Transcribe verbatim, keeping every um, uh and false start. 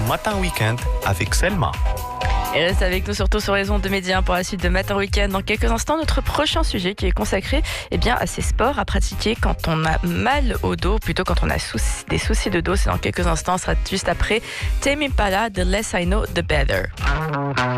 Matin Week-end avec Selma. Et reste avec nous surtout sur les ondes de Média pour la suite de Matin Week-end. Dans quelques instants, notre prochain sujet qui est consacré eh bien, à ces sports à pratiquer quand on a mal au dos, plutôt quand on a souci, des soucis de dos. C'est dans quelques instants, ce sera juste après Tame Impala, The Less I Know, The Better.